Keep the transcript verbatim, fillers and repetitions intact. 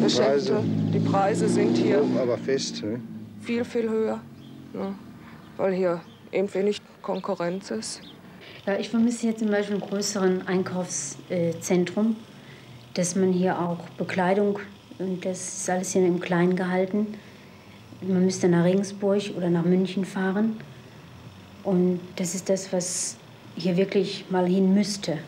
Geschäfte. Preise. Die Preise sind hier Hoch, aber fest. Ne? viel, viel höher, ne? Weil hier eben wenig Konkurrenz ist. Ja, ich vermisse hier zum Beispiel einen größeren Einkaufszentrum, dass man hier auch Bekleidung, und das ist alles hier im Kleinen gehalten. Man müsste nach Regensburg oder nach München fahren. Und das ist das, was hier wirklich mal hin müsste.